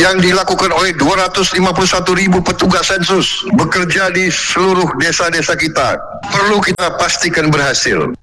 yang dilakukan oleh 251.000 petugas sensus bekerja di seluruh desa-desa kita perlu kita pastikan berhasil.